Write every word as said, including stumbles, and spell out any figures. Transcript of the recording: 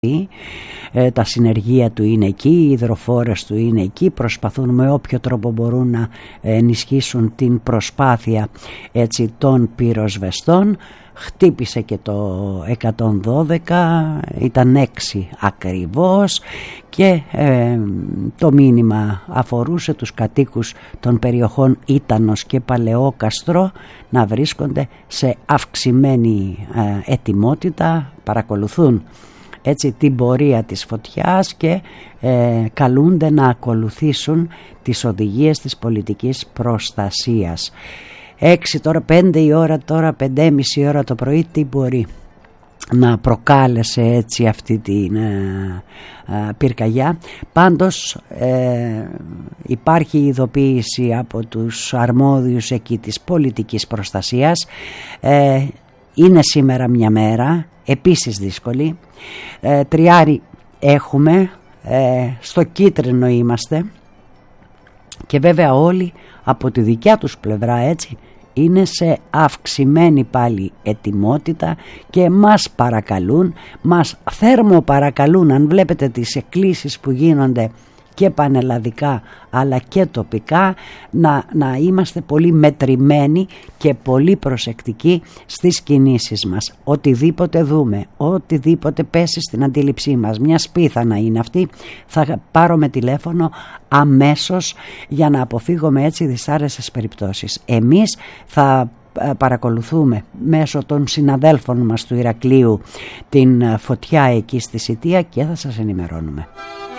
Ε, τα συνεργεία του είναι εκεί, οι υδροφόρες του είναι εκεί, προσπαθούν με όποιο τρόπο μπορούν να ενισχύσουν την προσπάθεια έτσι, των πυροσβεστών. Χτύπησε και το εκατόν δώδεκα, ήταν έξι ακριβώς και ε, το μήνυμα αφορούσε τους κατοίκους των περιοχών Ήτανος και Παλαιόκαστρο να βρίσκονται σε αυξημένη ε, ετοιμότητα, παρακολουθούν έτσι την πορεία της φωτιάς και ε, καλούνται να ακολουθήσουν τις οδηγίες της πολιτικής προστασίας. Έξι τώρα, πέντε η ώρα τώρα, πέντε και μισή ώρα το πρωί, τι μπορεί να προκάλεσε έτσι αυτή την ε, ε, πυρκαγιά. Πάντως ε, υπάρχει ειδοποίηση από τους αρμόδιους εκεί της πολιτικής προστασίας. ε, είναι σήμερα μια μέρα επίσης δύσκολη, ε, τριάρι έχουμε, ε, στο κίτρινο είμαστε και βέβαια όλοι από τη δικιά τους πλευρά έτσι είναι σε αυξημένη πάλι ετοιμότητα και μας παρακαλούν, μας θέρμο παρακαλούν, αν βλέπετε τις εκκλήσεις που γίνονται και πανελλαδικά αλλά και τοπικά, να, να είμαστε πολύ μετρημένοι και πολύ προσεκτικοί στις κινήσεις μας. Οτιδήποτε δούμε, οτιδήποτε πέσει στην αντίληψή μας, μια σπίθα να είναι αυτή, θα πάρουμε τηλέφωνο αμέσως για να αποφύγουμε έτσι δυσάρεστες περιπτώσεις. Εμείς θα παρακολουθούμε μέσω των συναδέλφων μας του Ηρακλείου την φωτιά εκεί στη Σιτία και θα σας ενημερώνουμε.